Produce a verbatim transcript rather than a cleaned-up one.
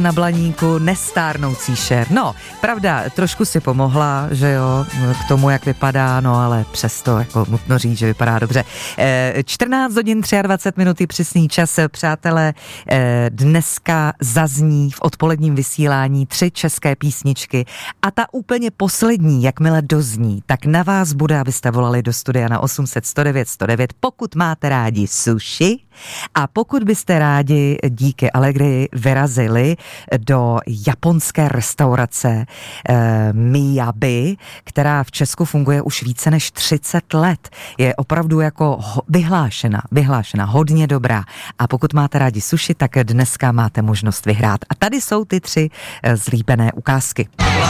na Blaníku, nestárnoucí Cher. No, pravda, trošku si pomohla, že jo, k tomu, jak vypadá, no ale přesto jako nutno říct, že vypadá dobře. čtrnáct hodin dvacet tři minuty přesný čas, přátelé, dneska zazní v odpoledním vysílání tři české písničky a ta úplně poslední, jakmile dozní, tak na vás bude, abyste volali do studia na osm set sto devět sto devět, pokud máte rádi sushi a pokud byste rádi díky Allegrii vyrazili do japonské restaurace eh, Miyabi, která v Česku funguje už více než třicet let. Je opravdu jako ho, vyhlášena, vyhlášena, hodně dobrá. A pokud máte rádi sushi, tak dneska máte možnost vyhrát. A tady jsou ty tři eh, zlíbené ukázky.